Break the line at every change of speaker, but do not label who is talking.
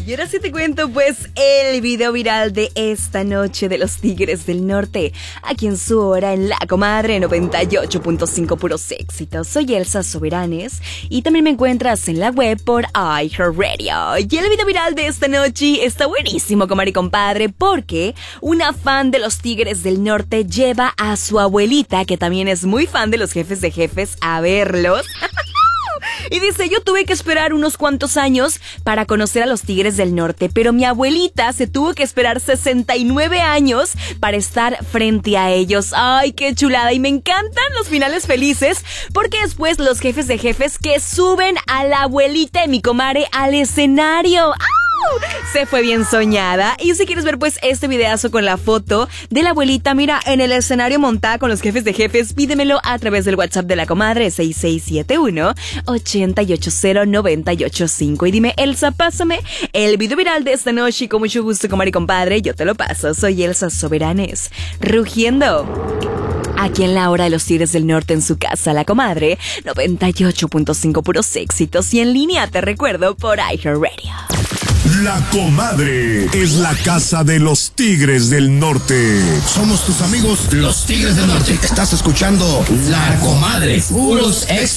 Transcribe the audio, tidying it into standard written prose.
Y ahora sí te cuento pues el video viral de esta noche de los Tigres del Norte, aquí en su hora en La Comadre 98.5 puros éxitos. Soy Elsa Soberanes y también me encuentras en la web por iHeartRadio. Y el video viral de esta noche está buenísimo, comadre y compadre, porque una fan de los Tigres del Norte lleva a su abuelita, que también es muy fan de los Jefes de Jefes, a verlos. Y dice, yo tuve que esperar unos cuantos años para conocer a los Tigres del Norte, pero mi abuelita se tuvo que esperar 69 años para estar frente a ellos. ¡Ay, qué chulada! Y me encantan los finales felices, porque después los Jefes de Jefes que suben a la abuelita de mi comadre al escenario. ¡Ah! Se fue bien soñada. Y si quieres ver pues este videazo con la foto de la abuelita, mira, en el escenario montada con los Jefes de Jefes, pídemelo a través del WhatsApp de La Comadre 6671-880985. Y dime, Elsa, pásame el video viral de esta noche y con mucho gusto, comadre y compadre, yo te lo paso. Soy Elsa Soberanes, rugiendo aquí en la hora de los Tigres del Norte en su casa, La Comadre 98.5 puros éxitos, y en línea, te recuerdo, por iHeartRadio.
La Comadre es la casa de los Tigres del Norte.
Somos tus amigos, los Tigres del Norte. Estás escuchando La Comadre, puros éxitos.